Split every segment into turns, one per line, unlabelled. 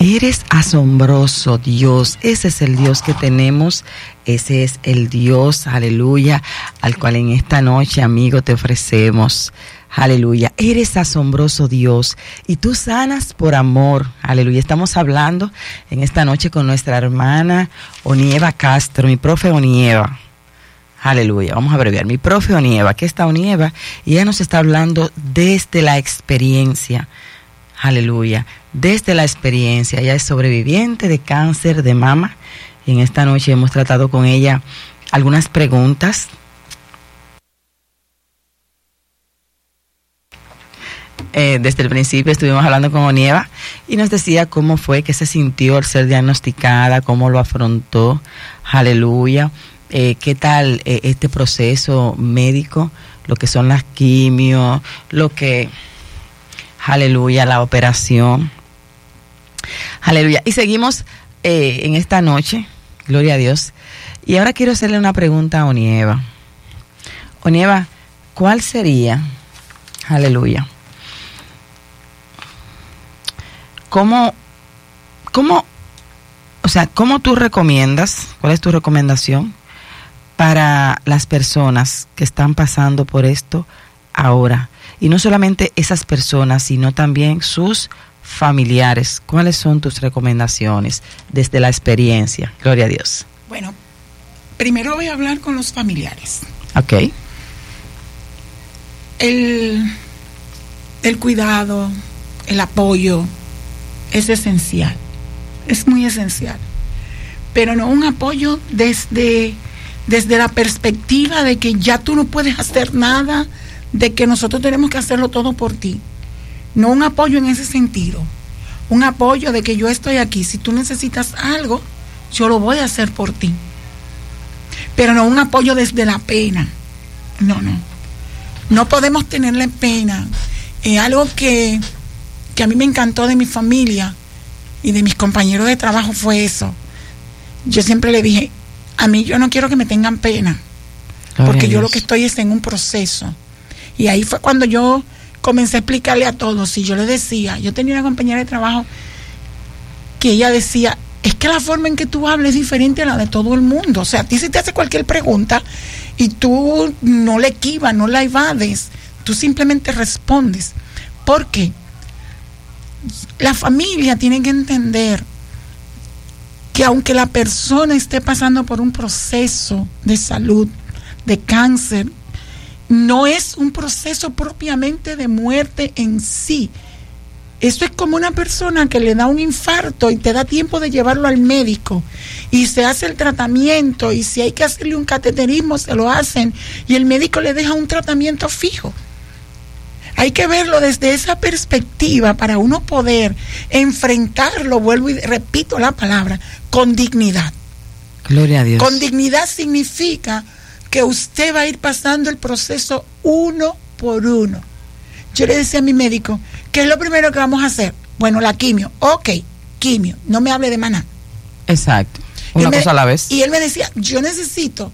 Eres asombroso, Dios. Ese es el Dios que tenemos. Ese es el Dios, aleluya, al cual en esta noche, amigo, te ofrecemos. Aleluya. Eres asombroso, Dios. Y tú sanas por amor. Aleluya. Estamos hablando en esta noche con nuestra hermana Onieva Castro, mi profe Onieva. Aleluya. Vamos a abreviar. Mi profe Onieva. Aquí está Onieva. Y ella nos está hablando desde la experiencia. Aleluya. Desde la experiencia. Ella es sobreviviente de cáncer de mama. Y en esta noche hemos tratado con ella algunas preguntas. Desde el principio estuvimos hablando con Onieva y nos decía cómo fue que se sintió al ser diagnosticada, cómo lo afrontó. Aleluya. ¿Qué tal este proceso médico? Lo que son las quimios, aleluya, la operación. Aleluya. Y seguimos en esta noche, gloria a Dios. Y ahora quiero hacerle una pregunta a Onieva. Onieva, ¿cuál sería, aleluya, cómo tú recomiendas, cuál es tu recomendación para las personas que están pasando por esto ahora? Y no solamente esas personas, sino también sus familiares. ¿Cuáles son tus recomendaciones desde la experiencia? Gloria a Dios.
Bueno, primero voy a hablar con los familiares.
Ok.
El cuidado, el apoyo es esencial. Es muy esencial. Pero no un apoyo desde la perspectiva de que ya tú no puedes hacer nada, de que nosotros tenemos que hacerlo todo por ti. No un apoyo en ese sentido. Un apoyo de que yo estoy aquí. Si tú necesitas algo, yo lo voy a hacer por ti. Pero no un apoyo desde la pena. No. No podemos tenerle pena. Algo que a mí me encantó de mi familia y de mis compañeros de trabajo fue eso. Yo siempre le dije, a mí yo no quiero que me tengan pena, porque yo lo que estoy es en un proceso. Y ahí fue cuando yo comencé a explicarle a todos. Y yo le decía, yo tenía una compañera de trabajo que ella decía, es que la forma en que tú hablas es diferente a la de todo el mundo. O sea, a ti si te hace cualquier pregunta y tú no la esquivas, no la evades, tú simplemente respondes. ¿Por qué? La familia tiene que entender que aunque la persona esté pasando por un proceso de salud, de cáncer, no es un proceso propiamente de muerte en sí. Eso es como una persona que le da un infarto y te da tiempo de llevarlo al médico y se hace el tratamiento, y si hay que hacerle un cateterismo se lo hacen y el médico le deja un tratamiento fijo. Hay que verlo desde esa perspectiva para uno poder enfrentarlo, vuelvo y repito la palabra, con dignidad.
Gloria a Dios.
Con dignidad significa que usted va a ir pasando el proceso uno por uno. Yo le decía a mi médico, ¿qué es lo primero que vamos a hacer? Bueno, la quimio. Ok, quimio, no me hable de maná.
Exacto, una cosa a la vez.
Y él me decía, yo necesito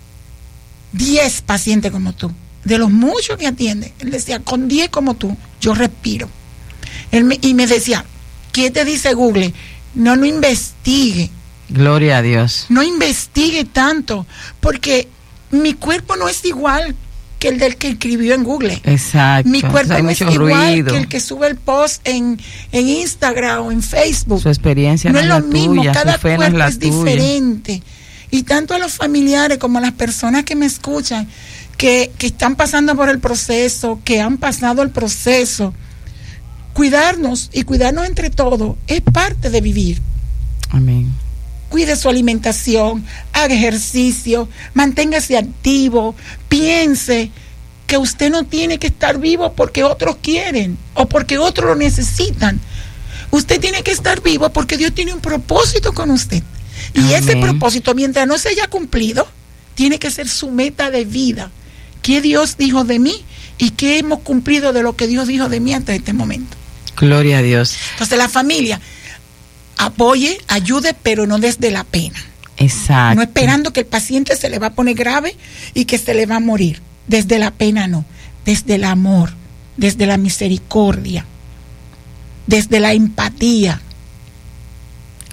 10 pacientes como tú. De los muchos que atiende, él decía, con 10 como tú, yo respiro. Y me decía, ¿qué te dice Google? No investigue.
Gloria a Dios.
No investigue tanto, porque mi cuerpo no es igual que el del que escribió en Google.
Exacto.
Mi cuerpo
hay
no
mucho
es igual
ruido.
que el que sube el post en Instagram o en Facebook.
Su experiencia
no es lo mismo,
tuya,
cada
su fe
cuerpo
no es
diferente. Y tanto a los familiares como a las personas que me escuchan, que están pasando por el proceso, que han pasado el proceso, cuidarnos y cuidarnos entre todos es parte de vivir.
Amén.
Cuide su alimentación, haga ejercicio, manténgase activo, piense que usted no tiene que estar vivo porque otros quieren o porque otros lo necesitan. Usted tiene que estar vivo porque Dios tiene un propósito con usted. Y
amén.
Ese propósito, mientras no se haya cumplido, tiene que ser su meta de vida. ¿Qué Dios dijo de mí y qué hemos cumplido de lo que Dios dijo de mí hasta este momento?
Gloria a Dios.
Entonces la familia apoye, ayude, pero no desde la pena.
Exacto.
No esperando que el paciente se le va a poner grave y que se le va a morir. Desde la pena no, desde el amor, desde la misericordia, desde la empatía.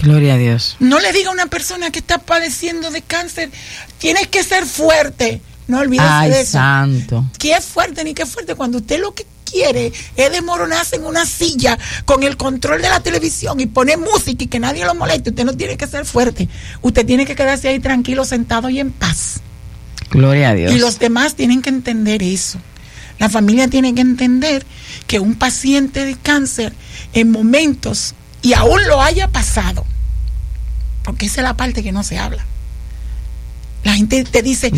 Gloria a Dios.
No le diga a una persona que está padeciendo de cáncer, tienes que ser fuerte. No olvides de eso.
Santo.
¿Qué es fuerte ni qué es fuerte? Cuando usted lo que quiere es desmoronarse en una silla con el control de la televisión y poner música y que nadie lo moleste, usted no tiene que ser fuerte. Usted tiene que quedarse ahí tranquilo, sentado y en paz.
Gloria a Dios.
Y los demás tienen que entender eso. La familia tiene que entender que un paciente de cáncer en momentos, y aún lo haya pasado, porque esa es la parte que no se habla. La gente te dice,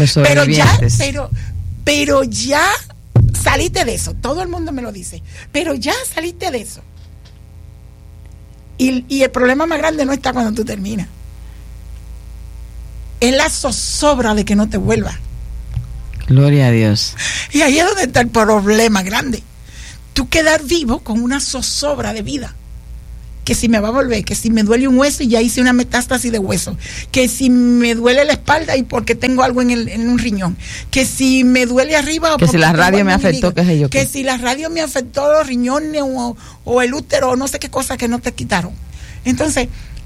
pero ya saliste de eso. Todo el mundo me lo dice, pero ya saliste de eso. Y el problema más grande no está cuando tú terminas. Es la zozobra de que no te vuelva.
Gloria a Dios.
Y ahí es donde está el problema grande. Tú quedar vivo con una zozobra de vida. Que si me va a volver, que si me duele un hueso y ya hice una metástasis de hueso, que si me duele la espalda y porque tengo algo en un riñón, que si me duele arriba,
que si la radio me afectó, qué sé yo,
que si la radio me afectó los riñones o el útero o no sé qué cosa que no te quitaron. Entonces,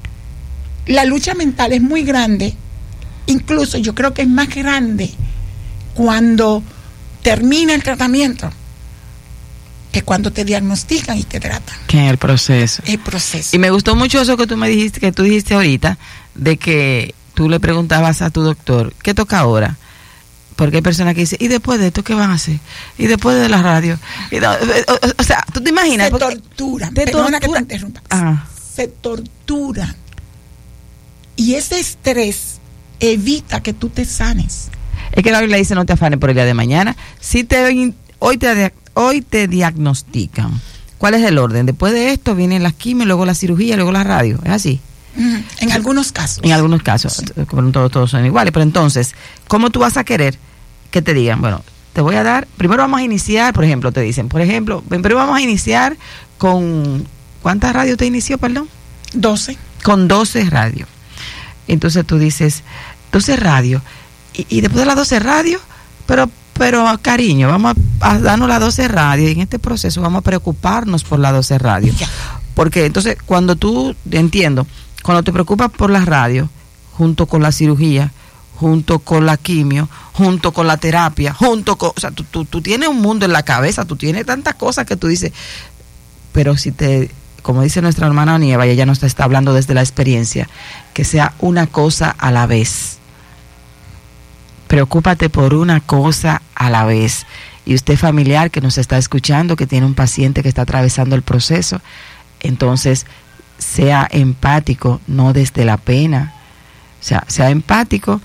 la lucha mental es muy grande, incluso yo creo que es más grande cuando termina el tratamiento que cuando te diagnostican y te tratan.
Que en el proceso.
El proceso.
Y me gustó mucho eso que tú me dijiste, que tú dijiste ahorita, de que tú le preguntabas a tu doctor, ¿qué toca ahora? Porque hay personas que dicen, ¿y después de esto qué van a hacer? ¿Y después de la radio? O sea, tú te imaginas.
Se torturan. Perdona que te interrumpa. Se torturan. Y ese estrés evita que tú te sanes.
Es que la Biblia dice, no te afanes por el día de mañana. Si hoy te diagnostican, ¿cuál es el orden? Después de esto vienen las quimios, luego la cirugía, luego la radio. ¿Es así?
En algunos casos.
En algunos casos.
Sí.
Como todos son iguales. Pero entonces, ¿cómo tú vas a querer que te digan? Bueno, te voy a dar, primero vamos a iniciar, por ejemplo, te dicen, primero vamos a iniciar con, ¿cuántas radios te inició, perdón?
12.
Con 12 radios. Entonces tú dices, 12 radios. Y después de las 12 radios, pero cariño, vamos a darnos las 12 radios y en este proceso vamos a preocuparnos por las 12 radios.
Ya.
Porque entonces cuando te preocupas por las radios, junto con la cirugía, junto con la quimio, junto con la terapia, o sea, tú tienes un mundo en la cabeza, tú tienes tantas cosas que tú dices, pero como dice nuestra hermana Nieva, y ella nos está hablando desde la experiencia, que sea una cosa a la vez. Preocúpate por una cosa a la vez. Y usted familiar que nos está escuchando, que tiene un paciente que está atravesando el proceso, entonces sea empático, no desde la pena. O sea, sea empático,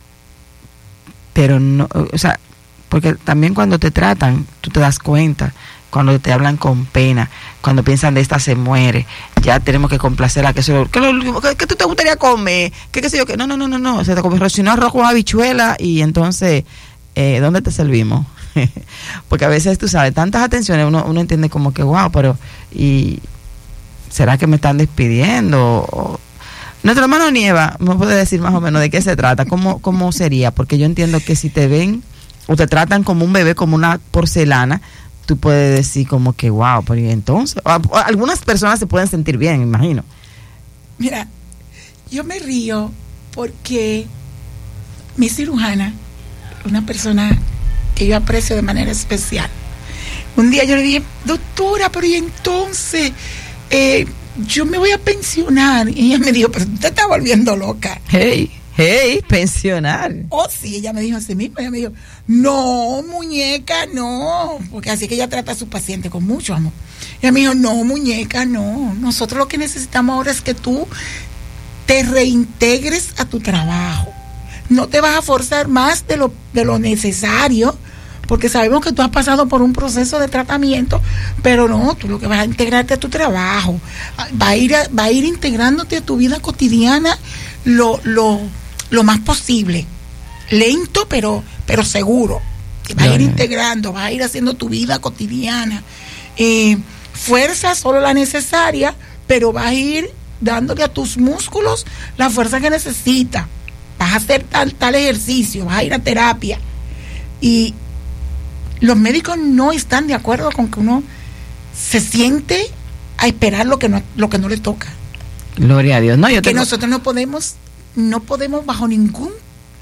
pero no, o sea, porque también cuando te tratan, tú te das cuenta, cuando te hablan con pena, cuando piensan de esta se muere, ya tenemos que complacerla, que tú te gustaría comer, qué sé yo, que no, o sea, te comes rocino arroz con habichuela y entonces, ¿dónde te servimos? Porque a veces, tú sabes, tantas atenciones, uno entiende como que wow, pero ¿y será que me están despidiendo? Nuestro hermano Nieva me puede decir más o menos de qué se trata, cómo sería, porque yo entiendo que si te ven o te tratan como un bebé, como una porcelana, tú puedes decir como que wow, pero entonces algunas personas se pueden sentir bien, me imagino.
Mira, yo me río porque mi cirujana, una persona que yo aprecio de manera especial, un día yo le dije, doctora, pero y entonces yo me voy a pensionar, y ella me dijo, pero tú te estás volviendo loca.
Hey, pensionar.
Oh, sí, ella me dijo así mismo, ella me dijo, no, muñeca, no, porque así que ella trata a su paciente con mucho amor. Ella me dijo, no, muñeca, no, nosotros lo que necesitamos ahora es que tú te reintegres a tu trabajo. No te vas a forzar más de lo necesario, porque sabemos que tú has pasado por un proceso de tratamiento, pero no, tú lo que vas a integrarte a tu trabajo, va a ir integrándote a tu vida cotidiana lo más posible, lento pero seguro. Vas a ir integrando, vas a ir haciendo tu vida cotidiana, fuerza solo la necesaria, pero vas a ir dándole a tus músculos la fuerza que necesitas. Vas a hacer tal ejercicio, vas a ir a terapia. Y los médicos no están de acuerdo con que uno se siente a esperar lo que no le toca.
Gloria a Dios. No,
que nosotros no podemos bajo ningún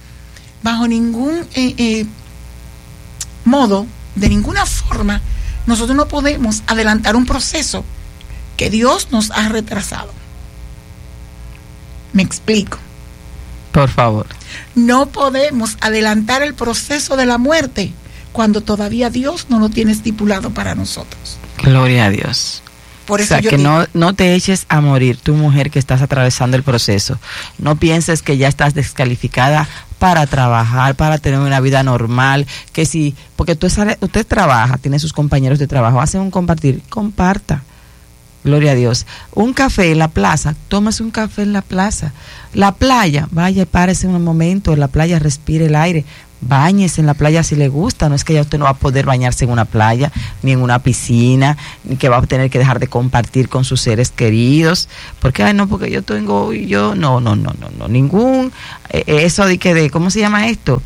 modo, de ninguna forma, nosotros no podemos adelantar un proceso que Dios nos ha retrasado. Me explico.
Por favor.
No podemos adelantar el proceso de la muerte cuando todavía Dios no lo tiene estipulado para nosotros.
Gloria a Dios.
Por eso
o sea, que no te eches a morir, tú mujer que estás atravesando el proceso. No pienses que ya estás descalificada para trabajar, para tener una vida normal, que si, porque usted trabaja, tiene sus compañeros de trabajo, hacen un compartir, comparta. Gloria a Dios. Un café en la plaza, tómase un café en la plaza. La playa, vaya, párese un momento, en la playa respire el aire. Báñese en la playa si le gusta, no es que ya usted no va a poder bañarse en una playa, ni en una piscina, ni que va a tener que dejar de compartir con sus seres queridos, porque, porque yo tengo, no, ningún, eso de ¿cómo se llama esto?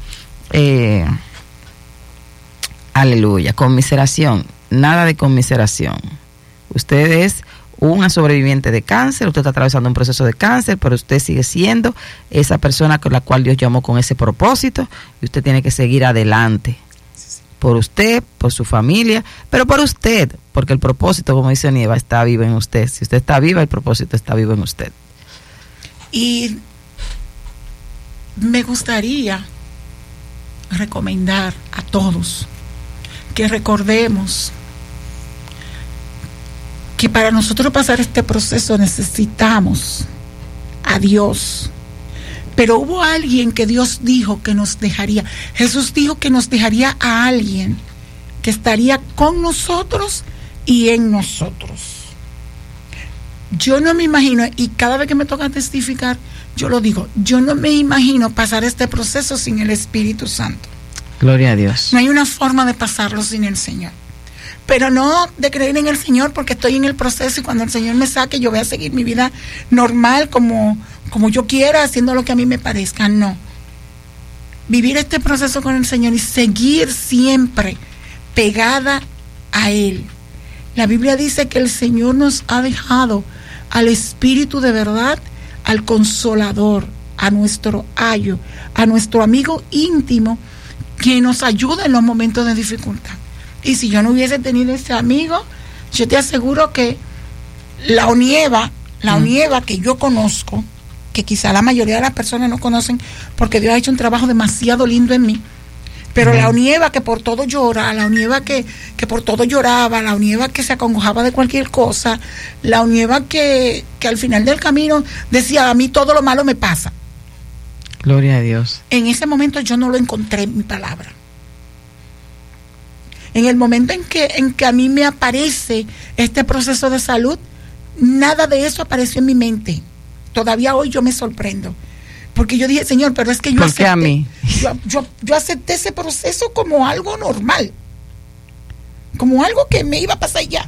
Aleluya, conmiseración, nada de conmiseración. Usted es una sobreviviente de cáncer, usted está atravesando un proceso de cáncer, pero usted sigue siendo esa persona con la cual Dios llamó con ese propósito y usted tiene que seguir adelante. Por usted, por su familia, pero por usted, porque el propósito, como dice Nieva, está vivo en usted. Si usted está viva, el propósito está vivo en usted.
Y me gustaría recomendar a todos que recordemos que para nosotros pasar este proceso necesitamos a Dios. Pero hubo alguien que Dios dijo que nos dejaría. Jesús dijo que nos dejaría a alguien que estaría con nosotros y en nosotros. Yo no me imagino, y cada vez que me toca testificar, yo lo digo, yo no me imagino pasar este proceso sin el Espíritu Santo.
Gloria a Dios.
No hay una forma de pasarlo sin el Señor. Pero no de creer en el Señor porque estoy en el proceso y cuando el Señor me saque yo voy a seguir mi vida normal como yo quiera, haciendo lo que a mí me parezca. No. Vivir este proceso con el Señor y seguir siempre pegada a Él. La Biblia dice que el Señor nos ha dejado al Espíritu de verdad, al Consolador, a nuestro ayo, a nuestro amigo íntimo que nos ayuda en los momentos de dificultad. Y si yo no hubiese tenido ese amigo, yo te aseguro que la Onieva que yo conozco, que quizá la mayoría de las personas no conocen, porque Dios ha hecho un trabajo demasiado lindo en mí, pero la Onieva que por todo llora, la Onieva que por todo lloraba, la Onieva que se acongojaba de cualquier cosa, la Onieva que al final del camino decía, a mí todo lo malo me pasa.
Gloria a Dios.
En ese momento yo no lo encontré en mi palabra. En el momento en que a mí me aparece este proceso de salud, nada de eso apareció en mi mente. Todavía hoy yo me sorprendo. Porque yo dije, Señor, pero es que yo acepté,
a mí?
Yo acepté ese proceso como algo normal. Como algo que me iba a pasar ya.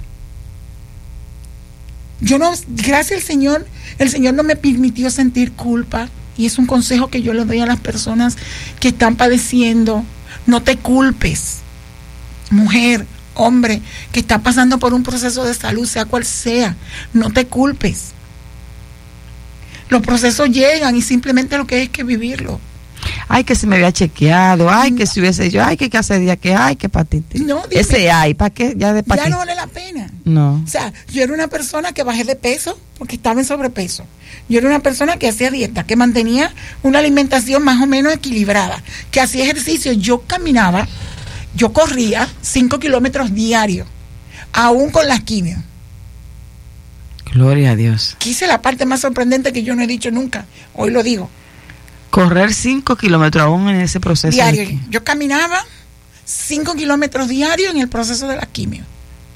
Gracias al Señor, el Señor no me permitió sentir culpa. Y es un consejo que yo le doy a las personas que están padeciendo. No te culpes. Mujer, hombre, que está pasando por un proceso de salud, sea cual sea, no te culpes. Los procesos llegan y simplemente lo que hay que vivirlo.
Ay, que se me había chequeado, ay, que si hubiese yo, ay, que hace día, que ay, que hepatitis.
No, dime,
ese ay, ¿para qué? Ya
no vale la pena.
No.
O sea, yo era una persona que bajé de peso porque estaba en sobrepeso. Yo era una persona que hacía dieta, que mantenía una alimentación más o menos equilibrada, que hacía ejercicio. Yo caminaba, yo corría 5 kilómetros diarios, aún con las quimios.
Gloria a Dios.
Quise la parte más sorprendente que yo no he dicho nunca. Hoy lo digo.
Correr 5 kilómetros aún en ese proceso.
Diario. Yo caminaba 5 kilómetros diarios en el proceso de la quimio.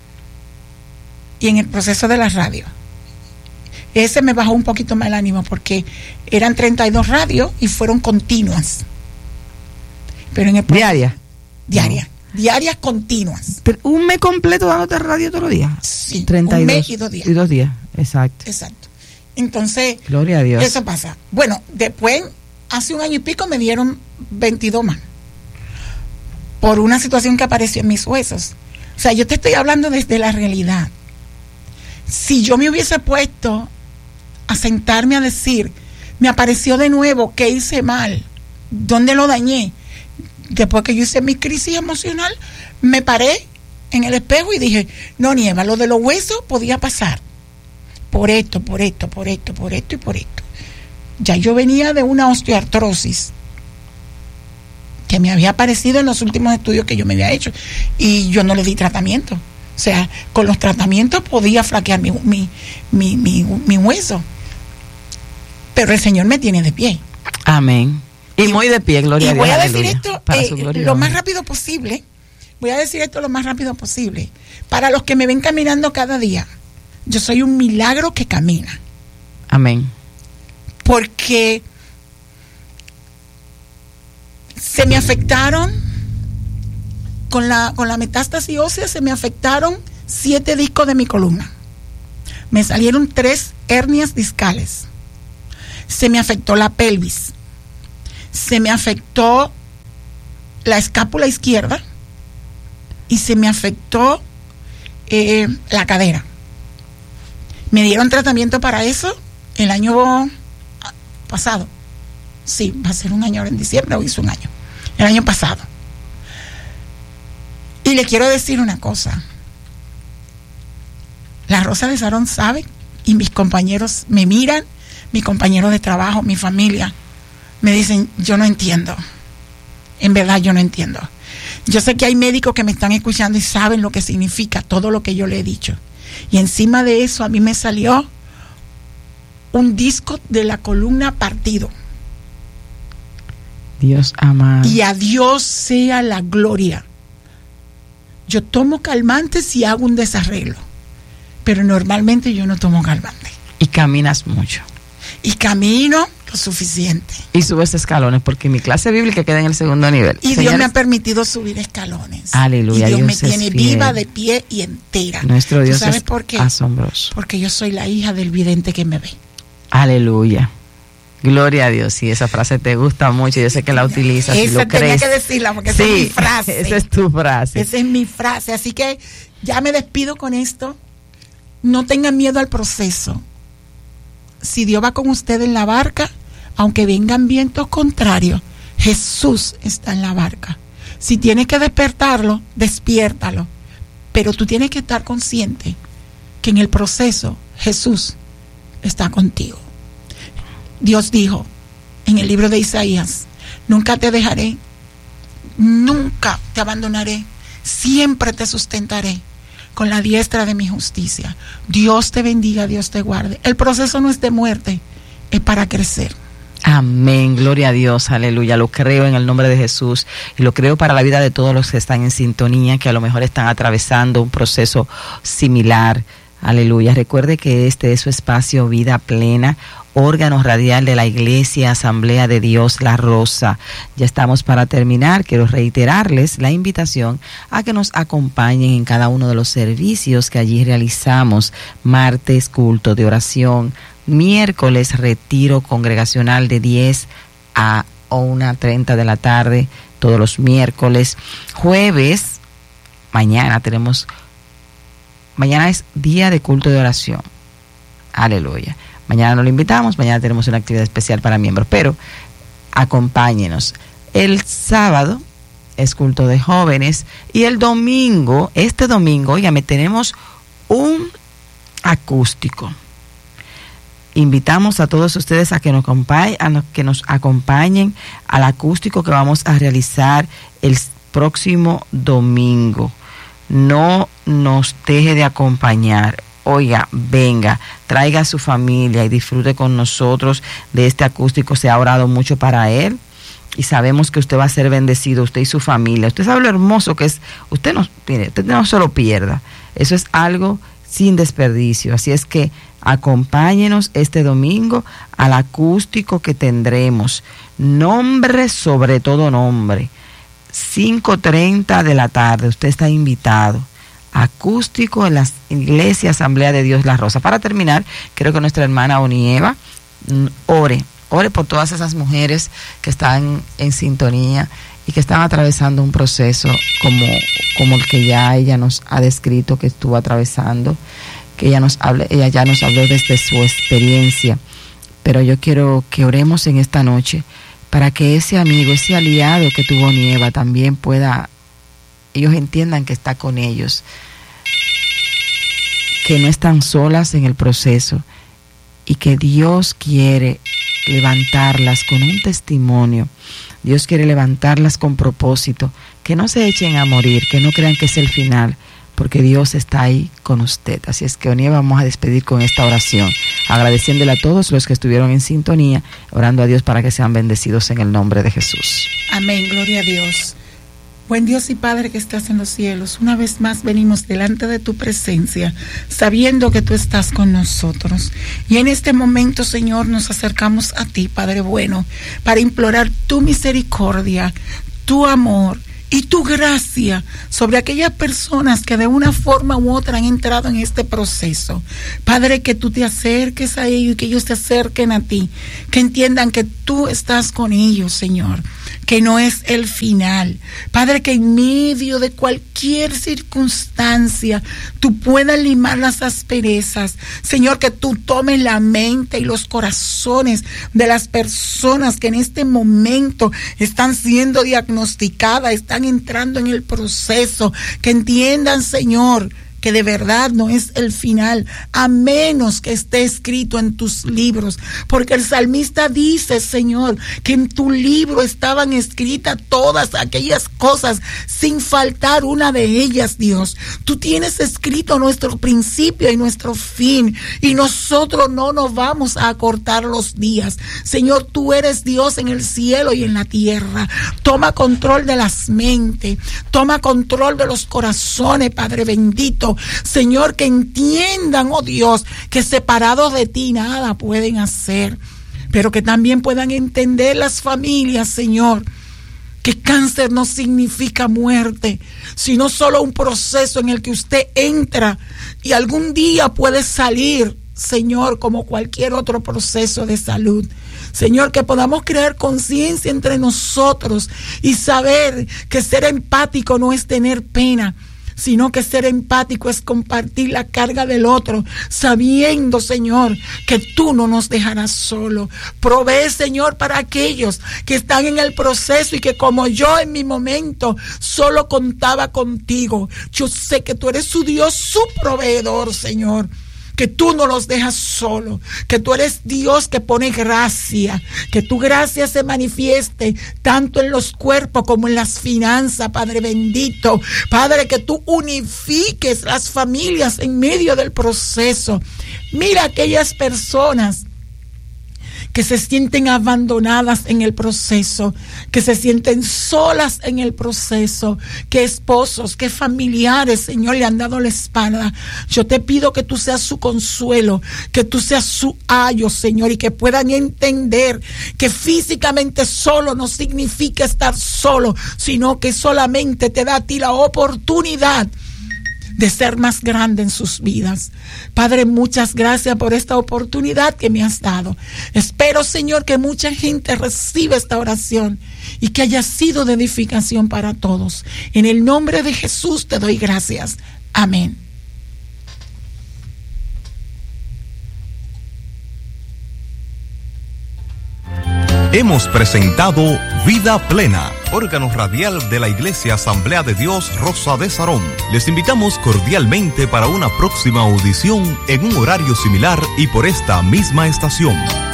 Y en el proceso de la radio. Ese me bajó un poquito más el ánimo porque eran 32 radios y fueron continuas. Pero en el
diarias.
Diarias continuas.
Pero un mes completo dándote radio todos los días.
Sí,
32,
un mes y 2 días.
Y 2 días, exacto.
Entonces,
gloria a Dios.
Eso pasa. Bueno, después, hace un año y pico me dieron 22 más. Por una situación que apareció en mis huesos. O sea, yo te estoy hablando desde la realidad. Si yo me hubiese puesto a sentarme a decir, me apareció de nuevo, ¿qué hice mal? ¿Dónde lo dañé? Después que yo hice mi crisis emocional, me paré en el espejo y dije, no, Nieva, lo de los huesos podía pasar por esto. Ya yo venía de una osteoartrosis que me había aparecido en los últimos estudios que yo me había hecho y yo no le di tratamiento. O sea, con los tratamientos podía flaquear mi hueso. Pero el Señor me tiene de pie.
Amén. Y muy de pie, gloria a Dios.
Voy a decir esto lo más
rápido.
rápido posible. Voy a decir esto lo más rápido posible. Para los que me ven caminando cada día, yo soy un milagro que camina.
Amén.
Porque se me afectaron con la metástasis ósea, se me afectaron 7 discos de mi columna. Me salieron 3 hernias discales. Se me afectó la pelvis. Se me afectó la escápula izquierda y se me afectó la cadera. Me dieron tratamiento para eso el año pasado. Sí, va a ser un año ahora en diciembre, o hizo un año. El año pasado. Y le quiero decir una cosa. La Rosa de Sarón sabe, y mis compañeros me miran, mis compañeros de trabajo, mi familia, me dicen, yo no entiendo. En verdad yo no entiendo. Yo sé que hay médicos que me están escuchando y saben lo que significa todo lo que yo le he dicho. Y encima de eso a mí me salió un disco de la columna partido.
Dios amado.
Y a Dios sea la gloria. Yo tomo calmantes y hago un desarreglo, pero normalmente yo no tomo calmantes.
Y caminas mucho.
Y camino lo suficiente.
Y subes escalones, porque mi clase bíblica queda en el 2º nivel.
Y
Señores,
Dios me ha permitido subir escalones.
Aleluya.
Y Dios me
es
tiene
fiel.
viva, de pie y entera.
Nuestro Dios
¿Sabes
es
por qué?
asombroso.
Porque yo soy la hija del vidente que me ve.
Aleluya. Gloria a Dios. Sí, esa frase te gusta mucho. Yo sé que la utilizas y
Esa
lo
tenía
crees.
que decirla porque
Sí,
esa es mi frase.
Esa es tu frase.
Esa es mi frase. Así que ya me despido con esto. No tengan miedo al proceso. Si Dios va con usted en la barca, aunque vengan vientos contrarios, Jesús está en la barca. Si tienes que despertarlo, despiértalo. Pero tú tienes que estar consciente que en el proceso Jesús está contigo. Dios dijo en el libro de Isaías, nunca te dejaré, nunca te abandonaré, siempre te sustentaré con la diestra de mi justicia. Dios te bendiga, Dios te guarde. El proceso no es de muerte, es para crecer.
Amén, gloria a Dios, aleluya. Lo creo en el nombre de Jesús y lo creo para la vida de todos los que están en sintonía, que a lo mejor están atravesando un proceso similar. Aleluya. Recuerde que este es su espacio Vida Plena, órgano radial de la Iglesia Asamblea de Dios La Rosa. Ya estamos para terminar. Quiero reiterarles la invitación a que nos acompañen en cada uno de los servicios que allí realizamos. Martes, culto de oración. Miércoles, retiro congregacional de 10 a 1:30 de la tarde, todos los miércoles. Jueves, mañana es día de culto de oración. Aleluya. Mañana no lo invitamos, mañana tenemos una actividad especial para miembros, pero acompáñenos. El sábado es culto de jóvenes y el domingo, óigame, tenemos un acústico. Invitamos a todos ustedes a que nos acompañen al acústico que vamos a realizar el próximo domingo. No nos deje de acompañar. Oiga, venga, traiga a su familia y disfrute con nosotros de este acústico. Se ha orado mucho para él y sabemos que usted va a ser bendecido, usted y su familia. Usted sabe lo hermoso que es. Usted no se lo pierda. Eso es algo sin desperdicio. Así es que acompáñenos este domingo al acústico que tendremos. Nombre sobre todo nombre. 5:30 de la tarde. Usted está invitado. Acústico en la Iglesia Asamblea de Dios La Rosa. Para terminar, creo que nuestra hermana Onieva ore por todas esas mujeres que están en sintonía y que están atravesando un proceso como el que ya ella nos ha descrito que estuvo atravesando. que ella ya nos habló desde su experiencia. Pero yo quiero que oremos en esta noche para que ese amigo, ese aliado que tuvo Nieva también ellos entiendan que está con ellos, que no están solas en el proceso y que Dios quiere levantarlas con un testimonio. Dios quiere levantarlas con propósito, que no se echen a morir, que no crean que es el final, porque Dios está ahí con usted. Así es que, Onieva, vamos a despedir con esta oración, agradeciéndole a todos los que estuvieron en sintonía, orando a Dios para que sean bendecidos en el nombre de Jesús.
Amén, gloria a Dios. Buen Dios y Padre que estás en los cielos, una vez más venimos delante de tu presencia, sabiendo que tú estás con nosotros. Y en este momento, Señor, nos acercamos a ti, Padre bueno, para implorar tu misericordia, tu amor y tu gracia sobre aquellas personas que de una forma u otra han entrado en este proceso. Padre, que tú te acerques a ellos y que ellos te acerquen a ti, que entiendan que tú estás con ellos, Señor, que no es el final. Padre, que en medio de cualquier circunstancia tú puedas limar las asperezas. Señor, que tú tomes la mente y los corazones de las personas que en este momento están siendo diagnosticadas, están entrando en el proceso, que entiendan, Señor, que de verdad no es el final, a menos que esté escrito en tus libros, porque el salmista dice, Señor, que en tu libro estaban escritas todas aquellas cosas, sin faltar una de ellas, Dios. Tú tienes escrito nuestro principio y nuestro fin, y nosotros no nos vamos a acortar los días. Señor, tú eres Dios en el cielo y en la tierra. Toma control de las mentes, toma control de los corazones, Padre bendito. Señor, que entiendan, oh Dios, que separados de ti nada pueden hacer, pero que también puedan entender las familias, Señor, que cáncer no significa muerte, sino solo un proceso en el que usted entra y algún día puede salir, Señor, como cualquier otro proceso de salud. Señor, que podamos crear conciencia entre nosotros y saber que ser empático no es tener pena, sino que ser empático es compartir la carga del otro, sabiendo, Señor, que tú no nos dejarás solo. Provee, Señor, para aquellos que están en el proceso y que como yo en mi momento solo contaba contigo. Yo sé que tú eres su Dios, su proveedor, Señor, que tú no los dejas solo, que tú eres Dios que pone gracia, que tu gracia se manifieste tanto en los cuerpos como en las finanzas, Padre bendito. Padre, que tú unifiques las familias en medio del proceso. Mira aquellas personas que se sienten abandonadas en el proceso, que se sienten solas en el proceso, que esposos, que familiares, Señor, le han dado la espalda. Yo te pido que tú seas su consuelo, que tú seas su ayo, Señor, y que puedan entender que físicamente solo no significa estar solo, sino que solamente te da a ti la oportunidad de ser más grande en sus vidas. Padre, muchas gracias por esta oportunidad que me has dado. Espero, Señor, que mucha gente reciba esta oración y que haya sido de edificación para todos. En el nombre de Jesús te doy gracias. Amén.
Hemos presentado Vida Plena, órgano radial de la Iglesia Asamblea de Dios Rosa de Sarón. Les invitamos cordialmente para una próxima audición en un horario similar y por esta misma estación.